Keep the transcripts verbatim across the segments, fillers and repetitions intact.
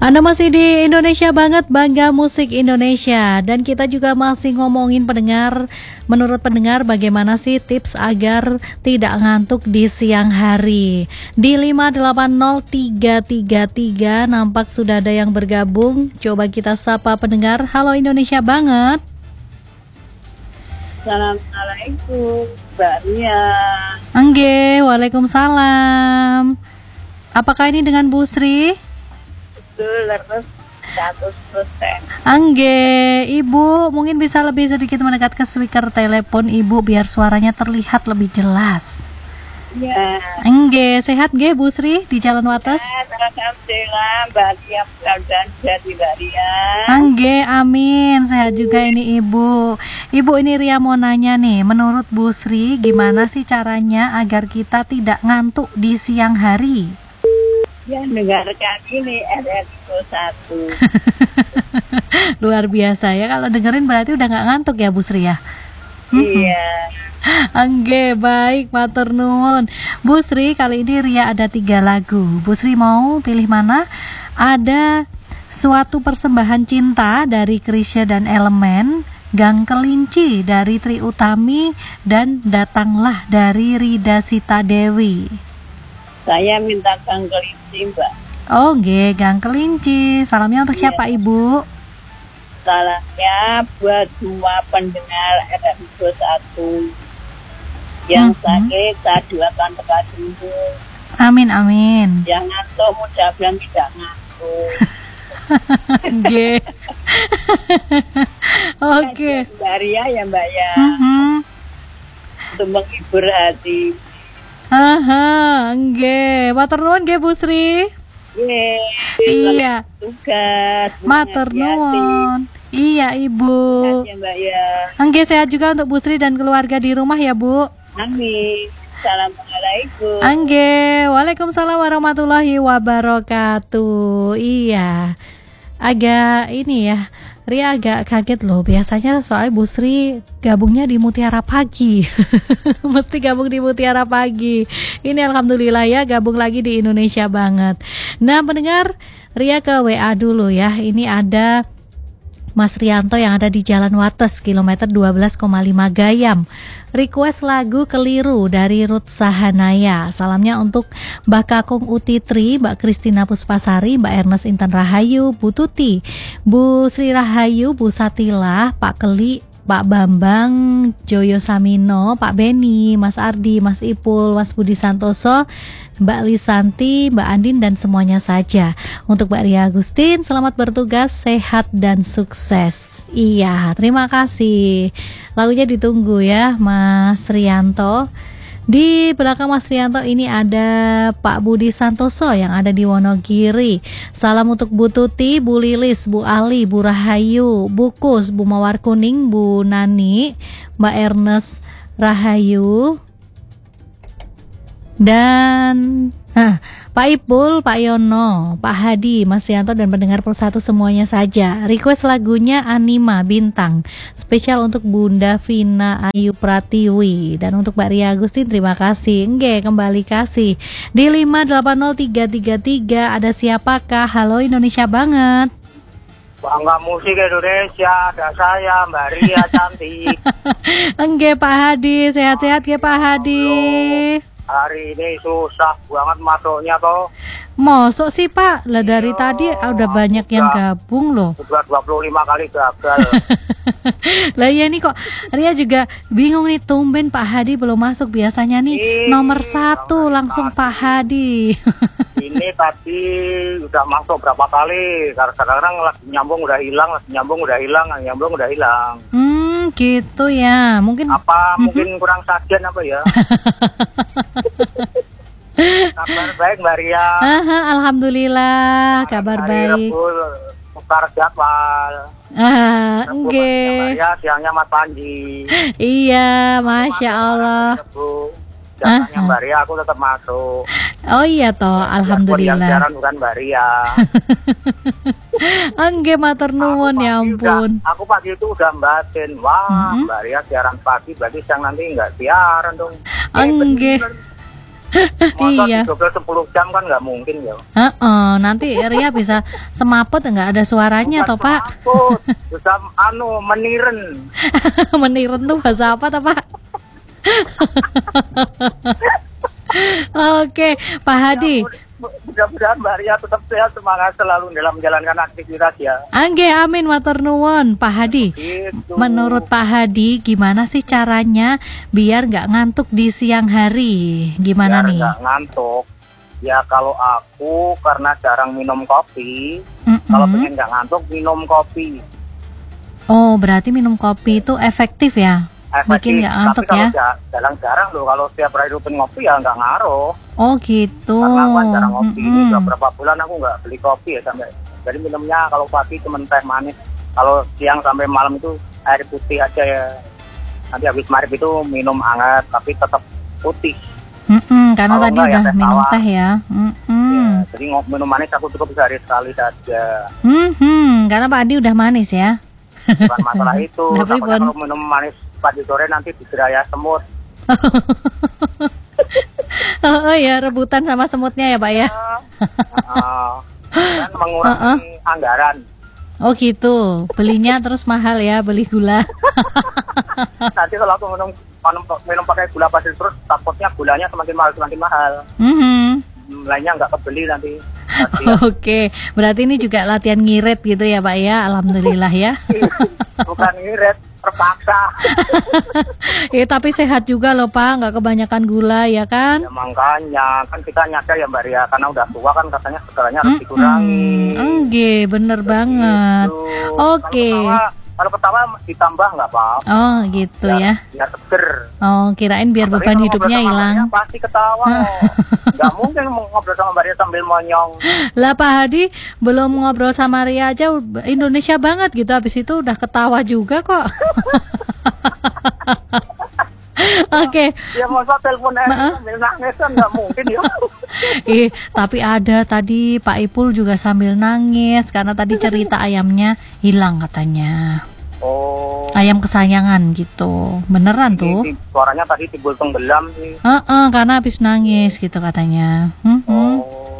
Anda masih di Indonesia Banget, Bangga Musik Indonesia. Dan kita juga masih ngomongin pendengar. Menurut pendengar, bagaimana sih tips agar tidak ngantuk di siang hari? Di lima delapan nol tiga tiga tiga nampak sudah ada yang bergabung. Coba kita sapa pendengar. Halo Indonesia Banget. Assalamualaikum, Mbak Ria. Angge, waalaikumsalam. Apakah ini dengan Bu Sri? Betul, terus seratus persen. Angge, Ibu mungkin bisa lebih sedikit mendekat ke speaker telepon Ibu biar suaranya terlihat lebih jelas. Ya. Angge, sehat Ge Bu Sri di Jalan Wates? Ya, alhamdulillah, Mbak Ria, mudah-mudahan jadi Mbak Ria. Angge, amin, sehat juga ini Ibu. Ibu, ini Ria mau nanya nih, menurut Bu Sri gimana sih caranya agar kita tidak ngantuk di siang hari? Ya, dengarkan ini R R I satu. Luar biasa ya, kalau dengerin berarti udah gak ngantuk ya Bu Sri ya? Iya. Angge, baik, matur nuwun. Bu Sri, kali ini Ria ada tiga lagu. Bu Sri mau pilih mana? Ada Suatu Persembahan Cinta dari Krisya dan Elemen, Gang Kelinci dari Tri Utami, dan Datanglah dari Rida Sita Dewi. Saya minta Gang Kelinci, Mbak. Oh, nggih, Gang Kelinci. Salamnya untuk Iya. siapa, Ibu? Salamnya buat semua pendengar R R I satu yang Mhm. sakit, saya doakan cepat sembuh. Amin, amin. Yang ngantuk, mudah-mudahan tidak ngantuk. Nggih. Oke. Mbak Ria ya Mbak ya, Mhm. untuk menghibur hati. Aha, nggih. Matur nuwun nggih Bu Sri. Yeay, Iya. tugas. Matur nuwun. Iya, Ibu. Sehat ya Mbak ya. Nggih, sehat juga untuk Bu Sri dan keluarga di rumah ya, Bu. Amin. Assalamualaikum. Angge, waalaikumsalam warahmatullahi wabarakatuh. Iya, agak ini ya, Ria agak kaget loh. Biasanya soal Bu Sri gabungnya di Mutiara Pagi. Mesti gabung di Mutiara Pagi. Ini alhamdulillah ya, gabung lagi di Indonesia Banget. Nah pendengar, Ria ke W A dulu ya. Ini ada Mas Rianto yang ada di Jalan Wates, kilometer dua belas koma lima Gayam. Request lagu Keliru dari Ruth Sahanaya. Salamnya untuk Mbak Kakung Utitri, Mbak Kristina Puspasari, Mbak Ernest Intan Rahayu, Bu Tuti, Bu Sri Rahayu, Bu Satila, Pak Keli, Pak Bambang, Joyo Samino, Pak Beni, Mas Ardi, Mas Ipul, Mas Budi Santoso, Mbak Lisanti, Mbak Andin, dan semuanya saja. Untuk Mbak Ria Agustin, selamat bertugas, sehat dan sukses. Iya, terima kasih. Lagunya ditunggu ya Mas Rianto. Di belakang Mas Rianto ini ada Pak Budi Santoso yang ada di Wonogiri. Salam untuk Bu Tuti, Bu Lilis, Bu Ali, Bu Rahayu, Bu Kus, Bu Mawar Kuning, Bu Nani, Mbak Ernest Rahayu, dan nah, Pak Ipul, Pak Yono, Pak Hadi, Mas Yanto, dan pendengar persatu semuanya saja. Request lagunya Anima Bintang, spesial untuk Bunda Vina Ayu Pratiwi. Dan untuk Mbak Ria Agustin, terima kasih. Nge, kembali kasih. Di lima delapan nol tiga tiga tiga ada siapakah? Halo Indonesia Banget. Bangga Musik Indonesia, ada saya Mbak Ria cantik. Nge, Pak Hadi, sehat-sehat ya Pak Hadi. Hari ini susah banget masuknya toh. Mosok sih Pak, lah dari Iya, tadi udah banyak yang gabung loh. Sudah dua puluh lima kali gagal. Lah ya nih kok Ria juga bingung nih, tumben Pak Hadi belum masuk. Biasanya nih Ih, nomor satu langsung tadi. Pak Hadi. Ini tadi udah masuk berapa kali. Kadang-kadang lagi nyambung udah hilang, lagi nyambung udah hilang, lagi nyambung udah hilang. Hmm, gitu ya. Mungkin Apa mungkin kurang sajian apa ya? Kabar baik Mbak Ria. Aha, alhamdulillah kabar Hari baik. Rebu tukar jadwal. Ah, Rebu oke. Mbak Ria, siangnya Mas Panji. Iya, masya Allah. Jatahnya Aha. Mbak Ria aku tetap masuk. Oh iya toh, Yang alhamdulillah. siaran bukan Mbak Ria. Angge matur nuwun ya pagi ampun. udah- aku pagi itu udah batin, wah Mhm. Mbak Ria siaran pagi, berarti siang nanti nggak siaran dong. Eh, Angge. bener. Masa Iya. didobel sepuluh jam kan nggak mungkin ya. Heeh, nanti Ria bisa semaput nggak ada suaranya toh Pak. Semaput, bisa anu meniren. Meniren tuh bahasa apa toh Pak? Oke, Pak Hadi. Mudah-mudahan Mbak Ria tetap sehat, semangat selalu dalam menjalankan aktivitas ya. Angge, amin, matur nuwun, Pak Hadi. Gitu. Menurut Pak Hadi, gimana sih caranya biar nggak ngantuk di siang hari? Gimana Biar nih? nggak ngantuk. Ya kalau aku karena jarang minum kopi, Mm-mm. kalau pengen nggak ngantuk minum kopi. Oh, berarti minum kopi itu efektif ya? Bikin nggak ngantuk Tapi ya? kalau ja- jarang-jarang loh, kalau setiap hari rutin ngopi ya nggak ngaruh. Oh gitu. Karena aku kan jarang ngopi. Ini Mm-mm. udah berapa bulan aku nggak beli kopi ya sampai. Jadi minumnya kalau pagi cuma teh manis. Kalau siang sampai malam itu air putih aja ya. Nanti habis maghrib itu minum hangat tapi tetap putih. Mm-mm, karena Kalau tadi enggak ya udah teh minum tawar. teh ya. Mm-mm. Ya, jadi ngop minum manis aku cukup sehari sekali saja. Mhm, karena Pak Adi udah manis ya. Bukan masalah itu. Tapi Takutnya pun- kalau minum manis pagi sore nanti digeraya semut. Oh, oh ya, rebutan sama semutnya ya Pak ya. Uh, dan mengurangi anggaran. Oh gitu, belinya terus mahal ya, beli gula. Nanti kalau aku minum minum, minum pakai gula pasir terus takutnya gulanya semakin mahal semakin mahal. Mhm. Hmm, lainnya nggak kebeli nanti. Oke, berarti ini juga latihan ngirit gitu ya Pak ya. Alhamdulillah ya. Bukan ngirit, terpaksa. Ya tapi sehat juga loh Pak, nggak kebanyakan gula ya kan? Ya makanya kan kita nyadar ya Mbak Ria, karena udah tua kan katanya segalanya harus dikurangi. Oke, bener banget. Gitu. Oke. Kalau ketawa, kalau ketawa ditambah nggak apa-apa. Oh gitu ya. Biar seger. Oh kirain biar Tapi beban kalau hidupnya ngobrol sama Mbak hilang. Ria pasti ketawa. Nggak mungkin mau ngobrol sama Mbak Ria sambil monyong. Lah Pak Hadi belum ngobrol sama Ria aja Indonesia banget gitu, habis itu udah ketawa juga kok. Oke. Ya masa telepon aja sambil nangis kan nggak mungkin ya. Eh, tapi ada tadi Pak Ipul juga sambil nangis karena tadi cerita ayamnya hilang katanya. Oh. Ayam kesayangan gitu. Beneran tuh? Ini suaranya tadi timbul tenggelam sih. Heeh, karena habis nangis gitu katanya. Mhm. Oh.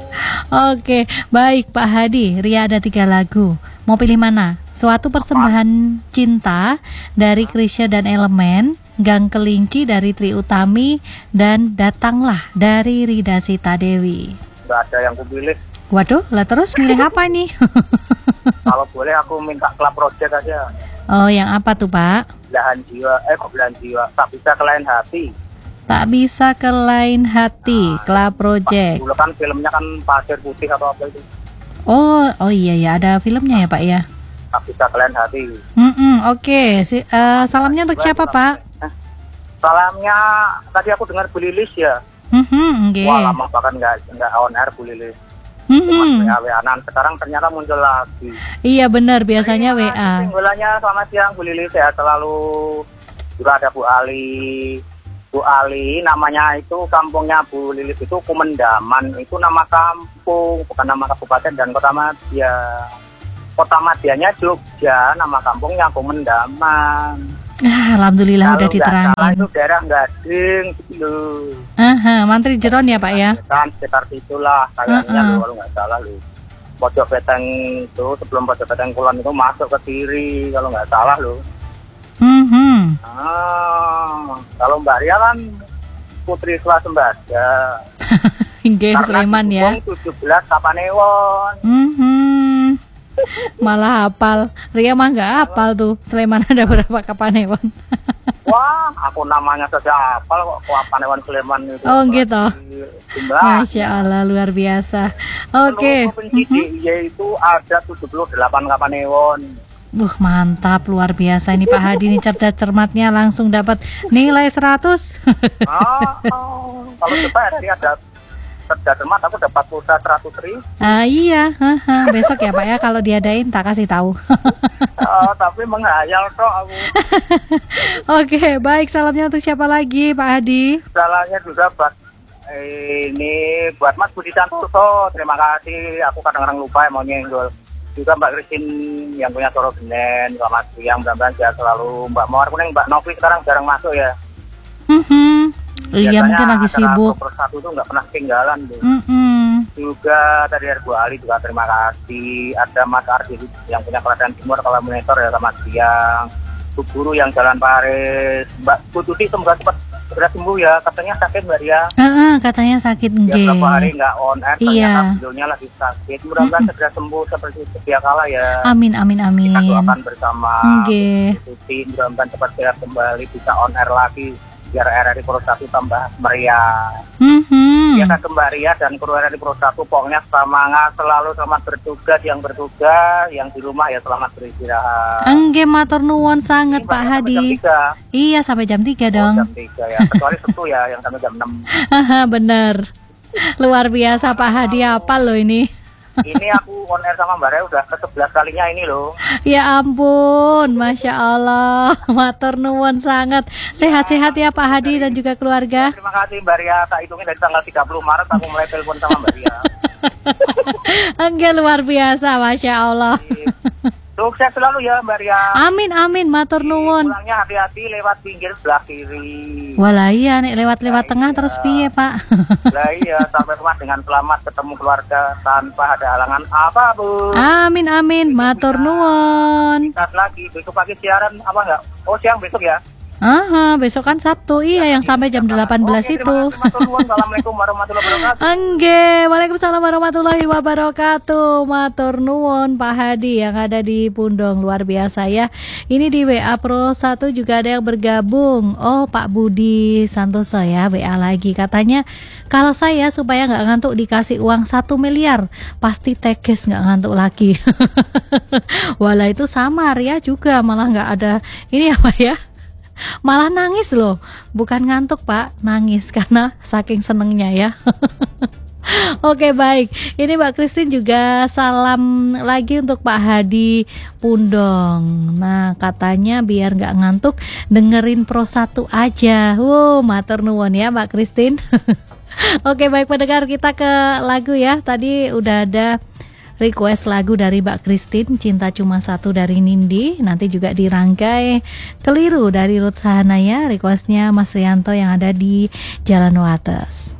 Oke, baik Pak Hadi. Ria ada tiga lagu. Mau pilih mana? Suatu Persembahan Cinta dari Krisya dan Elemen, Gang Kelinci dari Tri Utami, dan Datanglah dari Rida Sita Dewi. Nggak ada yang kupilih. Waduh, lah terus milih apa nih? Kalau boleh aku minta Club Project aja. Oh, yang apa tuh Pak? Belahan jiwa, eh kok belahan jiwa, tak bisa ke lain hati. Tak bisa ke lain hati, Club Project. Dulu kan filmnya kan Pasir Putih atau apa itu. Oh, oh iya ya, ada filmnya ya Pak ya. Tak bisa ke lain hati. Hmm, oke. Si, eh, salamnya untuk siapa Pak? Eh, Salamnya tadi aku dengar Bu Lilis ya. Hmm, oke. Wah lama bahkan nggak nggak on air Bu Lilis. Hmm, W A-W A-an sekarang ternyata muncul lagi. iya benar, biasanya W A. Singgulannya selamat siang Bu Lilis, sehat selalu. Juga ada Bu Ali. Bu Ali namanya itu kampungnya Bu Lilis itu Kumendaman, itu nama kampung bukan nama kabupaten dan kota madya. Kota madyanya Jogja, nama kampungnya Kumendaman. Ah, alhamdulillah udah Kalau nggak salah diterangin. itu daerah Gading gitu. Aha, Mantri Jeron ya Pak ya. Kan sekitar situlah kayaknya Uh-uh. loh, kalau nggak salah loh. Pojok Beteng itu sebelum Pojok Beteng Kulon itu masuk ke kiri kalau nggak salah loh. Hmm, Ah, kalau Mbak Ria kan Putri Swasembada. Hingga Sleman ya. tujuh belas Kapanewon. Hmm, malah hafal. Ria mah nggak hafal tuh. Sleman ada berapa Kapanewon? Wah, aku namanya saja hafal kok Kapanewon Sleman itu. Oh, gitu. Jumlah. Masya Allah, luar biasa. Oke. Provinsi D I Y itu ada tujuh puluh delapan Kapanewon. Buh, mantap, luar biasa ini Pak Hadi nih, cerdas cermatnya langsung dapat nilai seratus. Ah, oh. Kalau coba tadi ada cerdas cermat aku dapat pulsa seratus ribu. Ah iya, haha. Besok ya Pak ya kalau diadain tak kasih tahu. Oh, tapi menghayal toh aku. Oke, baik, salamnya untuk siapa lagi Pak Hadi? Salahnya juga buat eh, ini buat Mas Budi Santoso. Terima kasih. Aku kadang-kadang lupa ya mau nyenggol. Juga Mbak Christine yang punya Soro Genen, Selamat siang, mudah-mudahan sehat selalu. Mbak Mawar Kuning, Mbak Novi sekarang jarang masuk ya. Hmm, Iya, Biasanya mungkin lagi acara sibuk. Pro satu tuh nggak pernah ketinggalan tuh. Mm-mm. Juga tadi ada Bu Ali juga terima kasih. Ada Mas Ardi yang punya Klaten Timur kalau monitor ya, selamat siang. Bu Guru yang Jalan Paris, Mbak Pututi semoga cepat segera sembuh ya, katanya sakit Mbak Ria. Heeh, katanya sakit Ya nggih. berapa hari nggak on air, ternyata Iya. beliaunya lagi sakit. Mudah-mudahan segera sembuh seperti sedia kala ya. Amin amin amin. Kita doakan bersama. Nggih. Bu Tuti mudah-mudahan cepat sehat kembali, bisa on air lagi biar R R I Pro satu tambah meriah. Mhm. Ya Kak Mbak Ria dan kru R R I Pro satu pokoknya semangat selalu, selamat bertugas, yang bertugas, yang di rumah ya selamat beristirahat. Enggih, matur nuwun sanget Ini Pak sampai jam Hadi. tiga. Iya, sampai jam tiga Oh, dong. jam tiga ya, kecuali Sabtu ya yang sampai jam enam. Haha, bener. Luar biasa Pak Hadi, apa loh ini? Ini aku on air sama Mbak Ria udah ke sebelas kalinya ini loh. Ya ampun, Masya Allah. Matur nuwun sangat. Sehat-sehat ya Pak Hadi dan juga keluarga. Terima kasih Mbak Ria, tak hitungin dari tanggal tiga puluh Maret aku mulai telepon sama Mbak Ria. Enggak, luar biasa, Masya Allah. Sukses selalu ya Mbak Ria. Amin amin, matur nuwun. Pulangnya hati-hati lewat pinggir sebelah kiri. Walah iya nek lewat-lewat tengah terus piye Pak? Lah iya, sampai rumah dengan selamat, ketemu keluarga tanpa ada halangan apa Bu. Amin amin, matur nuwun. Saat lagi besok pagi siaran apa enggak? Oh siang besok ya. Aha, besok kan Sabtu, iya yang sampai jam delapan belas Oke, itu. terima kasih, matur nuwun. Assalamualaikum warahmatullahi wabarakatuh. Engge, waalaikumsalam warahmatullahi wabarakatuh. Matur nuwun Pak Hadi yang ada di Pundong, luar biasa ya. Ini di W A Pro satu juga ada yang bergabung. Oh, Pak Budi Santoso ya, W A lagi katanya. Kalau saya supaya nggak ngantuk dikasih uang satu miliar, pasti teges nggak ngantuk lagi. Walah itu sama Ria juga, malah nggak ada ini apa ya? Malah nangis loh, bukan ngantuk Pak, nangis karena saking senengnya ya. Oke baik, ini Mbak Christine juga salam lagi untuk Pak Hadi Pundong. Nah katanya biar nggak ngantuk dengerin Pro satu aja. Wow, matur nuwun ya Mbak Christine. Oke baik pendengar, kita ke lagu ya. Tadi udah ada request lagu dari Mbak Christine, Cinta Cuma Satu dari Nindi. Nanti juga dirangkai Keliru dari Ruth Sahanaya. Requestnya Mas Rianto yang ada di Jalan Wates.